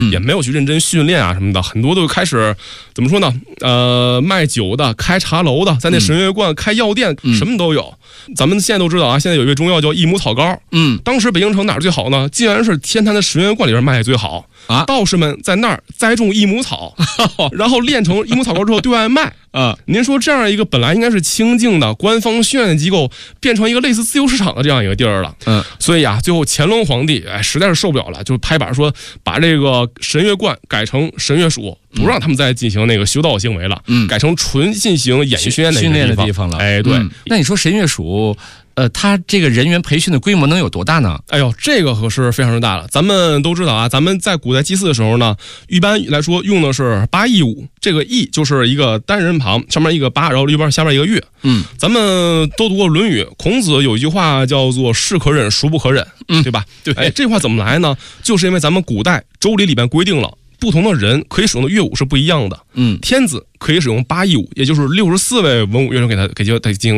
也没有去认真训练啊什么的，很多都开始怎么说呢？卖酒的、开茶楼的，在那神乐观开药店，什么都有。咱们现在都知道啊，现在有一味中药叫益母草膏。当时北京城哪儿最好呢？竟然是天坛的神乐观里边卖的最好啊！道士们在那儿栽种益母草，然后炼成益母草膏之后对外卖。您说这样一个本来应该是清静的官方训练的机构，变成一个类似自由市场的这样一个地儿了。所以啊，最后乾隆皇帝实在是受不了了，就拍板说把这个神乐观改成神乐署，不让他们再进行那个修道行为了，改成纯进行演艺训练的地方了。对。 那你说神乐署，他这个人员培训的规模能有多大呢？ 哎呦，这个可是非常之大了。咱们都知道啊，咱们在古代祭祀的时候呢，一般来说用的是八佾舞，这个佾就是一个单人旁，上面一个八，然后右边下面一个乐。咱们都读过《论语》，孔子有一句话叫做"是可忍，孰不可忍"，对吧？对。这话怎么来呢？就是因为咱们古代《周礼》里边规定了，不同的人可以使用的乐舞是不一样的。天子可以使用八佾舞，也就是64位文武乐手给进行